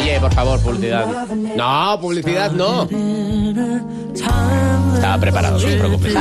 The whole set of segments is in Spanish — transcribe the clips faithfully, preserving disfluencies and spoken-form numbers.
Oye, por favor, publicidad. No, publicidad no. Estaba preparado, no te preocupes.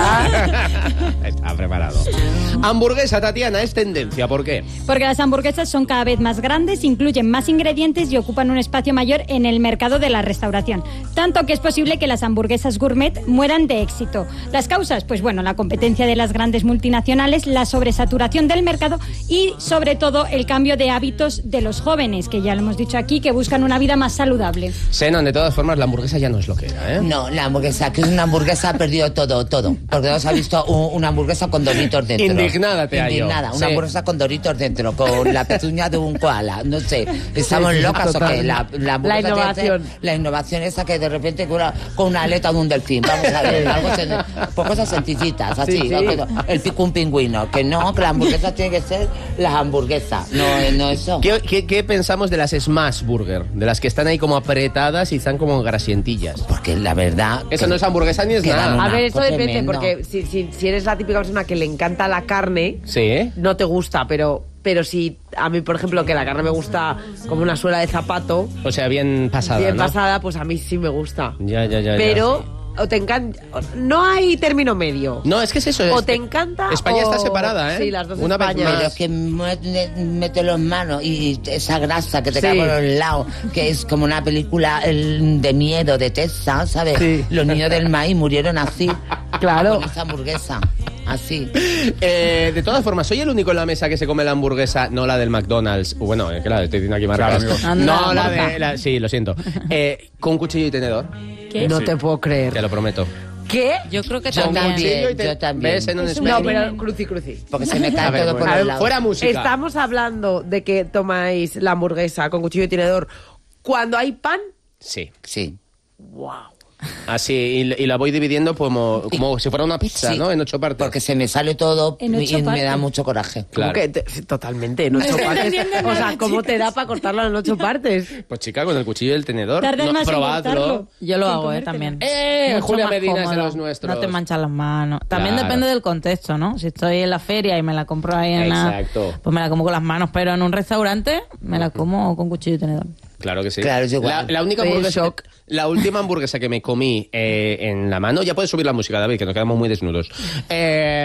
Estaba preparado. Hamburguesa, Tatiana, es tendencia. ¿Por qué? Porque las hamburguesas son cada vez más grandes, incluyen más ingredientes y ocupan un espacio mayor en el mercado de la restauración. Tanto que es posible que las hamburguesas gourmet mueran de éxito. ¿Las causas? Pues bueno, la competencia de las grandes multinacionales, la sobresaturación del mercado y, sobre todo, el cambio de hábitos de los jóvenes, que ya lo hemos dicho aquí, que buscan una vida más saludable. Senon, de todas formas, la hamburguesa ya no es lo que era, ¿eh? No, la hamburguesa, que es una hamburguesa, ha perdido todo, todo. Porque no se ha visto un, una hamburguesa con doritos dentro. Indignada te hallo. Indignada, una Sí. hamburguesa con doritos dentro, con la pezuña de un koala. No sé, ¿estamos sí, locas total. o qué? La, la, la innovación. Ser, la innovación esa que de repente con una, con una aleta de un delfín. Vamos a ver, algo sen- pues cosas sencillitas, así. Sí, sí. ¿no? El pico un pingüino. Que no, que la hamburguesa tiene que ser las hamburguesas, no, no eso. ¿Qué, qué, ¿Qué pensamos de las Smash Burger? De las que están ahí como apretadas y están como grasientillas. Porque la verdad... Eso no es hamburguesa ni es nada. A ver, eso depende, tremendo. porque si, si, si eres la típica persona que le encanta la carne, Sí. no te gusta, pero... Pero si a mí, por ejemplo, que la carne me gusta como una suela de zapato, O sea, bien pasada, bien ¿no? pasada, pues a mí sí me gusta. Ya, ya, ya. ya. Pero o te encanta, no hay término medio. No, es que es eso. O es te que encanta España o- está separada, ¿eh? Sí, las dos Una vez Españas. más. Pero es que mete, mete las manos y esa grasa que te Sí. cae por los lados, que es como una película el, de miedo, de Texas, ¿sabes? Sí. Los niños del maíz murieron así. Claro. Con esa hamburguesa, así. Eh, de todas formas, soy el único en la mesa que se come la hamburguesa, no la del McDonald's. Bueno, es que la estoy diciendo aquí marcas. Claro, amigo. Anda, No, la marca. de... la- sí, lo siento. Eh, con cuchillo y tenedor, ¿Qué? No Sí. te puedo te creer. lo prometo. ¿Qué? Yo creo que Yo también. también, y te- yo también. ¿Ves? En un Es un espejo. No, pero cruci, cruci. Porque se me cae A ver, todo por bueno, los lados. fuera música. Estamos hablando de que tomáis la hamburguesa con cuchillo y tenedor cuando hay pan. Sí. Sí. ¡Wow! Así, y, y la voy dividiendo como, como si fuera una pizza, Sí. ¿no? En ocho partes. Porque se me sale todo En y ocho me partes. da mucho coraje. Claro. ¿Cómo que te- sí, totalmente, en ocho partes. O sea, ¿cómo te da para cortarlo en ocho partes? Pues chica, con el cuchillo y el tenedor. Tardas no, más en probadlo. cortarlo. Yo lo Sin hago, eh, comértelo. también. ¡Eh! Mucho Julia más Medina es de cómodo. los nuestros. No te manchan las manos. También Claro. depende del contexto, ¿no? Si estoy en la feria y me la compro ahí en la... Exacto. Pues me la como con las manos, pero en un restaurante me la como con cuchillo y tenedor. Claro que sí. Claro, es igual. La, la única Estoy en hamburguesa, shock. la última hamburguesa que me comí eh, en la mano, ya puedes subir la música, David, que nos quedamos muy desnudos. Eh,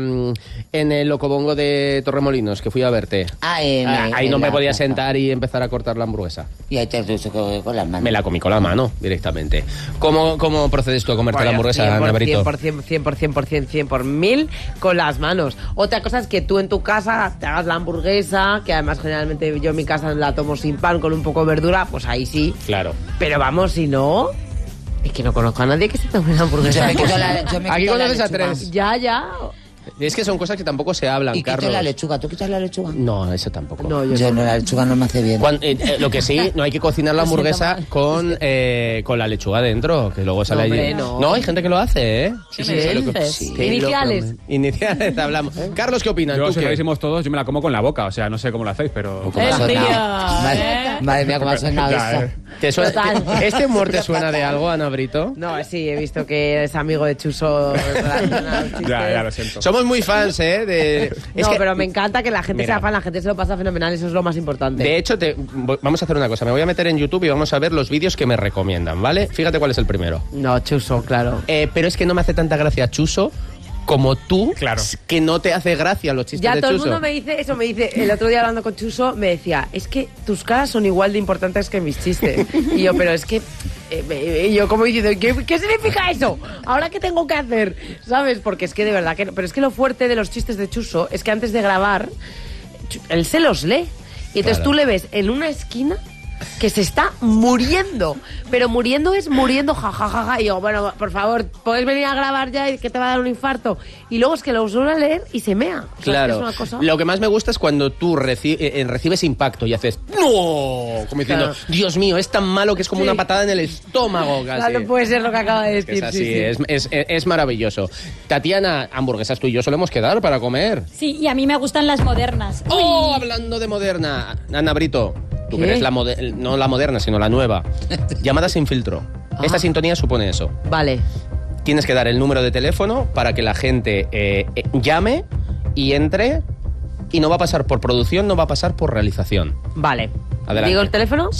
en el Locobongo de Torremolinos, que fui a verte. Ah, en- Ah, ahí en no me la podía plaza. sentar y empezar a cortar la hamburguesa. Y ahí te ruso con, con las manos. Me la comí con la mano directamente. ¿Cómo, cómo procedes tú a comerte la hamburguesa, Ana Brito? cien por ciento, cien por ciento, cien por ciento, cien por mil con las manos. Otra cosa es que tú en tu casa te hagas la hamburguesa, que además generalmente yo en mi casa la tomo sin pan, con un poco de verdura, pues ahí sí. Claro. Pero vamos, si no... Es que no conozco a nadie que se tome una Yo hamburguesa. me quito la, yo me Aquí quito la conoces a lechuga. tres. Ya, ya. Es que son cosas que tampoco se hablan, Y quito Carlos. la lechuga. ¿Tú quitas la lechuga? No, eso tampoco. No, yo Yo no, la lechuga no me hace bien. Cuan- eh, eh, lo que sí, no hay que cocinar la hamburguesa con, eh, con la lechuga dentro, que luego sale No, hombre, allí. no. hay gente que lo hace, ¿eh? ¿Qué me dices? Sí, Iniciales. lo prometo. Iniciales, hablamos. Carlos, ¿qué opinas? Yo, ¿Tú si lo qué? decimos todos, yo me la como con la boca. O sea, no sé cómo lo hacéis, pero... ¿Cómo ha El sonado? tío, Madre, ¿eh? madre mía, cómo ha sonado Ya, eso. eh. ¿Te suena- Total. te- ¿Este humor te suena de algo, Ana Brito? No, sí, he visto que eres amigo de Chuso. relacionado a los chistes. Ya, ya lo siento. Somos muy fans, ¿eh? De... es No, que- pero me encanta que la gente Mira. sea fan, la gente se lo pasa fenomenal, eso es lo más importante. De hecho, te- vo- vamos a hacer una cosa. Me voy a meter en YouTube y vamos a ver los vídeos que me recomiendan, ¿vale? Fíjate cuál es el primero. No, Chuso, claro. Eh, pero es que no me hace tanta gracia Chuso como tú, Claro. que no te hace gracia los chistes Ya de todo el Chuso. mundo me dice eso, me dice, el otro día hablando con Chuso, me decía, es que tus caras son igual de importantes que mis chistes. Y yo, pero es que, eh, eh, y yo como diciendo, ¿qué, ¿qué significa eso? ¿Ahora qué tengo que hacer? ¿Sabes? Porque es que de verdad que, no- pero es que lo fuerte de los chistes de Chuso es que antes de grabar, Chu- él se los lee. Y entonces Claro. tú le ves en una esquina que se está muriendo, pero muriendo es muriendo, jajajaja, ja, ja, ja. Y yo, bueno, por favor, ¿puedes venir a grabar ya y que te va a dar un infarto? Y luego es que lo suelo leer y se mea. O sea, Claro. es una cosa... Lo que más me gusta es cuando tú reci- eh, eh, recibes impacto y haces ¡no! Como diciendo, Claro. Dios mío, es tan malo que es como Sí. una patada en el estómago casi. Claro, puede ser lo que acaba de Es que decir. es así, sí, sí. Es, es- es- es maravilloso. Tatiana, hamburguesas tú y yo solemos quedar para comer. Sí, y a mí me gustan las modernas. ¡Oh! Hablando de moderna. Ana Brito, tú que ¿Qué? eres la mode- no la moderna, sino la nueva. Llamada sin filtro. Esta Ah. sintonía supone eso. Vale. Tienes que dar el número de teléfono para que la gente eh, eh, llame y entre, y no va a pasar por producción, no va a pasar por realización. Vale. Adelante. ¿Digo el teléfono?